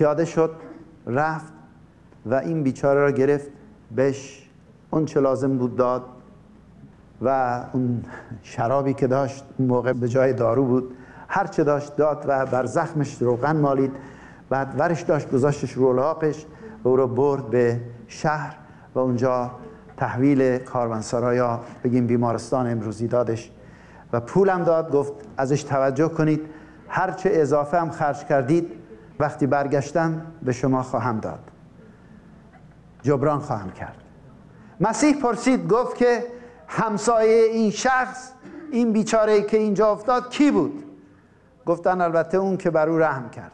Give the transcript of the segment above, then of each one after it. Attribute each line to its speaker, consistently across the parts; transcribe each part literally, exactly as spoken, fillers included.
Speaker 1: پیاده شد، رفت و این بیچاره را گرفت، بهش اون چه لازم بود داد و اون شرابی که داشت اون موقع به جای دارو بود، هر چه داشت داد و بر زخمش روغن مالید. بعد ورش داشت گذاشتش رو الاغش و او رو برد به شهر و اونجا تحویل کاروانسرا یا بگیم بیمارستان امروزی دادش و پولم داد. گفت ازش توجه کنید، هر چه اضافه هم خرج کردید وقتی برگشتم به شما خواهم داد، جبران خواهم کرد. مسیح پرسید، گفت که همسایه این شخص، این بیچاره که اینجا افتاد کی بود؟ گفتن البته اون که بر او رحم کرد.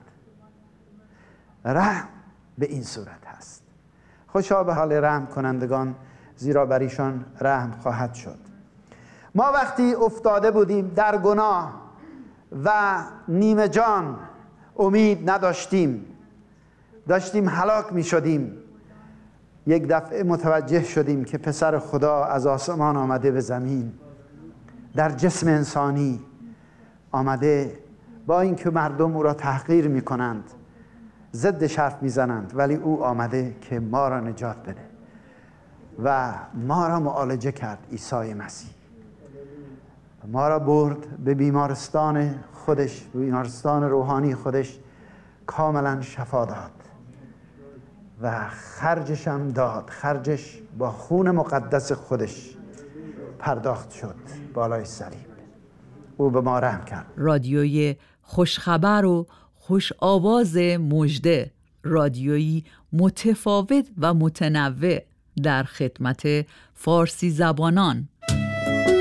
Speaker 1: رحم به این صورت هست. خوشا به حال رحم کنندگان، زیرا بر ایشان رحم خواهد شد. ما وقتی افتاده بودیم در گناه و نیمه جان امید نداشتیم، داشتیم هلاک می شدیم، یک دفعه متوجه شدیم که پسر خدا از آسمان آمده به زمین، در جسم انسانی آمده، با اینکه مردم او را تحقیر می کنند، ضدش حرف می زنند، ولی او آمده که ما را نجات بده و ما را معالجه کرد. عیسی مسیح ما را برد به بیمارستان خودش، بیمارستان روحانی خودش، کاملا شفا داد و خرجش هم داد. خرجش با خون مقدس خودش پرداخت شد بالای صلیب. او به ما رحم کرد.
Speaker 2: رادیوی خوشخبر و خوش آواز مژده، رادیویی متفاوت و متنوع در خدمت فارسی زبانان.